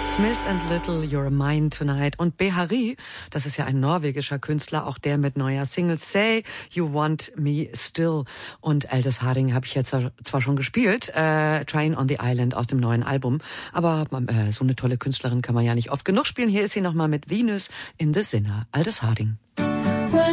Smith and Little, You're Mine Tonight. Und Behari, das ist ja ein norwegischer Künstler, auch der mit neuer Single Say You Want Me Still. Und Aldous Harding habe ich jetzt zwar schon gespielt, Train on the Island aus dem neuen Album, aber so eine tolle Künstlerin kann man ja nicht oft genug spielen. Hier ist sie nochmal mit Venus in the Sinner, Aldous Harding.